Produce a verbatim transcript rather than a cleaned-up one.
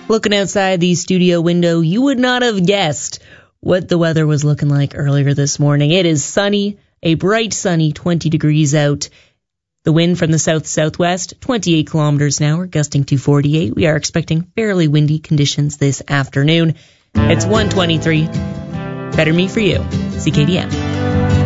Looking outside the studio window, you would not have guessed what the weather was looking like earlier this morning. It is sunny, a bright sunny twenty degrees out. The wind from the south-southwest, twenty-eight kilometers an hour, gusting to forty-eight. We are expecting fairly windy conditions this afternoon. It's one twenty-three. Better Me For You, C K D M.